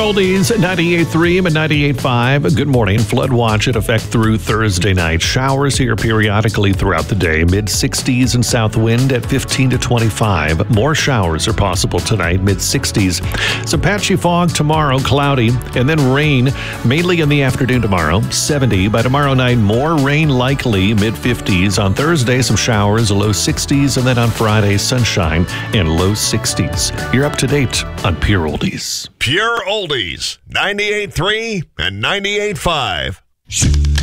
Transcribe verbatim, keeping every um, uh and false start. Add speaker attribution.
Speaker 1: Oldies, ninety-eight point three and ninety-eight point five. Good morning. Flood watch in effect through Thursday night. Showers here periodically throughout the day. mid sixties and south wind at fifteen to twenty-five. More showers are possible tonight, mid sixties. Some patchy fog tomorrow, cloudy, and then rain mainly in the afternoon tomorrow, seventy. By tomorrow night, more rain likely, mid fifties. On Thursday, some showers, low sixties, and then on Friday, sunshine and low sixties. You're up to date on Pure Oldies.
Speaker 2: Pure Oldies, ninety-eight point three and ninety-eight point five.